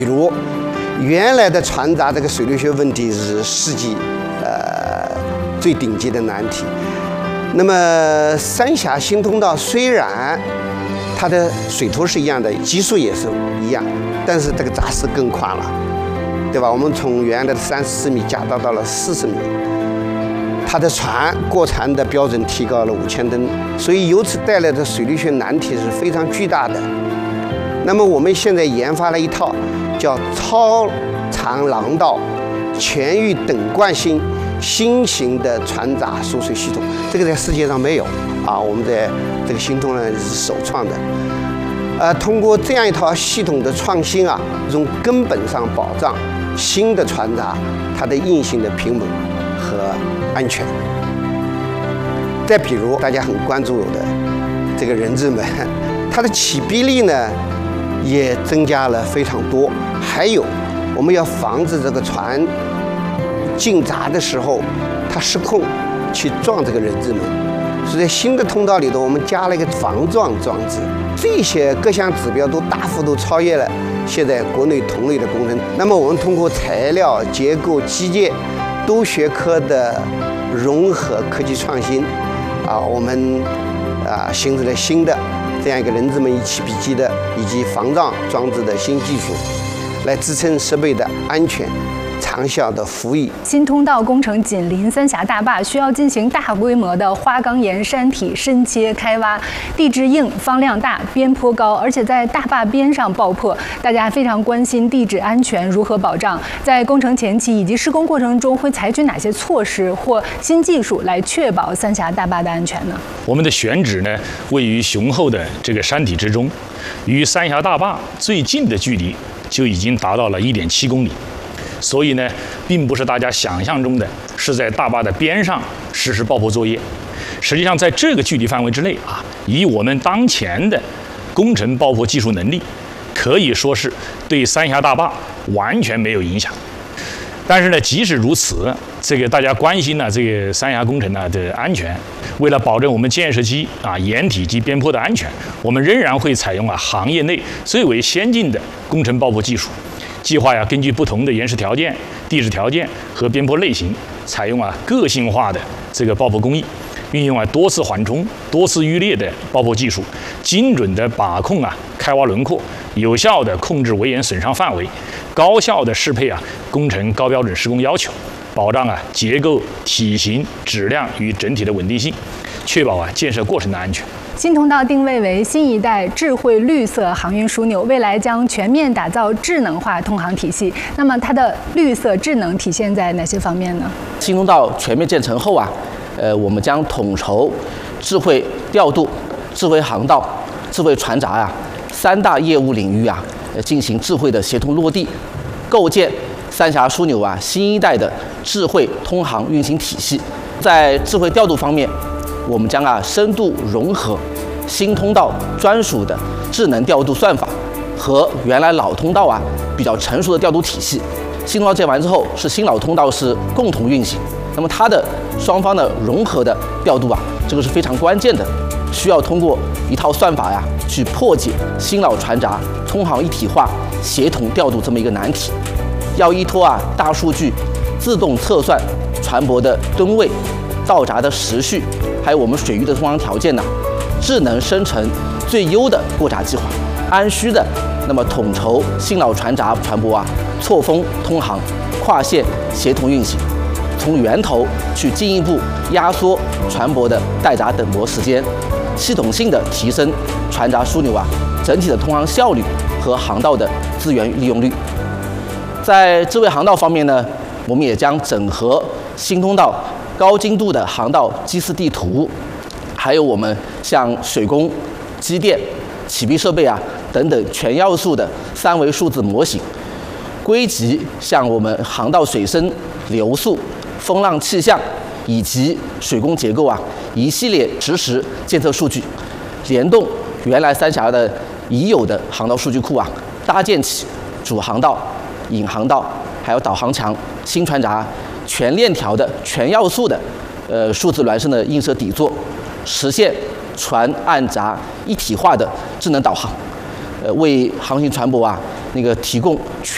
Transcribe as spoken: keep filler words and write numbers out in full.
比如，原来的船闸这个水力学问题是世纪呃最顶级的难题。那么三峡新通道虽然它的水头是一样的，基数也是一样，但是这个闸室更宽了，对吧？我们从原来的三十四米加大到了四十米，它的船过船的标准提高了五千吨，所以由此带来的水力学难题是非常巨大的。那么我们现在研发了一套叫超长廊道全域等惯性新型的船闸输水系统，这个在世界上没有啊，我们在这个新通呢是首创的。呃，通过这样一套系统的创新啊，从根本上保障新的船闸它的硬性的平稳和安全。再比如大家很关注的这个人字门，它的起逼力呢也增加了非常多。还有，我们要防止这个船进闸的时候它失控去撞这个人字门，所以在新的通道里头我们加了一个防撞装置。这些各项指标都大幅度超越了现在国内同类的工程。那么我们通过材料、结构、机械多学科的融合科技创新啊，我们啊形成了新的这样一个人字门起闭机的以及防撞装置的新技术，来支撑设备的安全、长效的服役。 新通道工程紧邻三峡大坝，需要进行大规模的花岗岩山体深切开挖，地质硬、方量大、边坡高，而且在大坝边上爆破。大家非常关心地质安全如何保障，在工程前期以及施工过程中会采取哪些措施或新技术来确保三峡大坝的安全呢？ 我们的选址呢，位于雄厚的这个山体之中，与三峡大坝最近的距离就已经达到了一点七公里。所以呢，并不是大家想象中的是在大坝的边上实施爆破作业。实际上，在这个距离范围之内啊，以我们当前的工程爆破技术能力，可以说是对三峡大坝完全没有影响。但是呢，即使如此，这个大家关心呢，这个三峡工程呢的安全，为了保证我们建设期啊岩体及边坡的安全，我们仍然会采用啊行业内最为先进的工程爆破技术。计划呀，根据不同的岩石条件、地质条件和边坡类型，采用啊个性化的这个爆破工艺，运用啊多次缓冲、多次预裂的爆破技术，精准的把控啊开挖轮廓，有效的控制围岩损伤范围，高效的适配啊工程高标准施工要求，保障啊结构、体型、质量与整体的稳定性，确保啊建设过程的安全。 新通道定位为新一代智慧绿色航运枢纽，未来将全面打造智能化通航体系。那么它的绿色智能体现在哪些方面呢？ 新通道全面建成后啊，呃，我们将统筹智慧调度、智慧航道、智慧船闸啊三大业务领域啊，呃，进行智慧的协同落地，构建三峡枢纽啊新一代的智慧通航运行体系。在智慧调度方面，我们将啊深度融合新通道专属的智能调度算法和原来老通道啊比较成熟的调度体系。新通道建完之后，是新老通道是共同运行，那么它的双方的融合的调度啊，这个是非常关键的，需要通过一套算法呀去破解新老船闸通航一体化、协同调度这么一个难题。要依托啊大数据自动测算船舶的吨位、到闸的时序，还有我们水域的通航条件呢，智能生成最优的过闸计划，按需的那么统筹新老船闸船舶啊错峰通航、跨线协同运行，从源头去进一步压缩船舶的待闸等泊时间，系统性的提升船闸枢纽啊整体的通航效率和航道的资源利用率。在智慧航道方面呢，我们也将整合新通道高精度的航道基次地图，还有我们像水工、机电、起闭设备啊等等全要素的三维数字模型，归集像我们航道水深、流速、风浪气象以及水工结构啊一系列实时监测数据，联动原来三峡的已有的航道数据库啊，搭建起主航道、引航道还有导航墙、新船闸全链条的全要素的呃数字孪生的映射底座，实现船岸闸一体化的智能导航，呃为航行船舶啊那个提供全